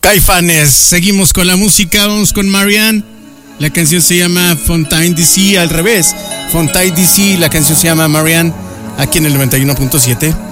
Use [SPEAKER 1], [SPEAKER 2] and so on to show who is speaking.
[SPEAKER 1] Caifanes, seguimos con la música, vamos con Marianne. La canción se llama Fontaine DC, al revés. Fontaine DC, la canción se llama Marianne, aquí en el 91.7.